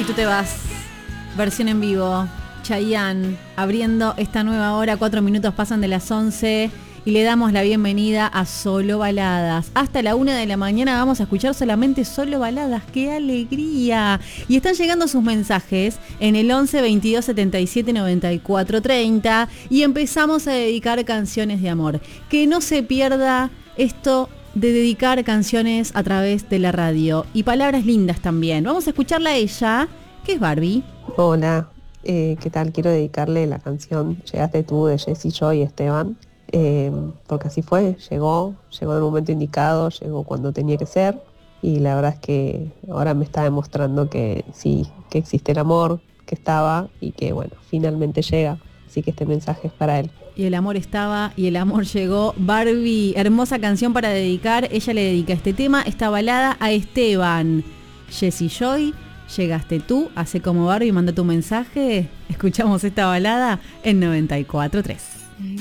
Y tú te vas. Versión en vivo. Chayanne abriendo esta nueva hora. 4 minutos pasan de las 11 y le damos la bienvenida a Solo Baladas. Hasta la 1 de la mañana vamos a escuchar solamente Solo Baladas. ¡Qué alegría! Y están llegando sus mensajes en el 11 22 77 94 30 y empezamos a dedicar canciones de amor. Que no se pierda esto de dedicar canciones a través de la radio y palabras lindas también. Vamos a escucharla a ella, que es Barbie. Hola, ¿qué tal? Quiero dedicarle la canción Llegaste tú de Jessy Joy y Esteban, porque así fue, llegó en el momento indicado, llegó cuando tenía que ser, y la verdad es que ahora me está demostrando que sí, que existe el amor, que estaba y que bueno, finalmente llega, así que este mensaje es para él. Y el amor estaba y el amor llegó. Barbie, hermosa canción para dedicar. Ella le dedica este tema, esta balada a Esteban. Jessy Joy, llegaste tú, hace como Barbie, manda tu mensaje. Escuchamos esta balada en 94.3.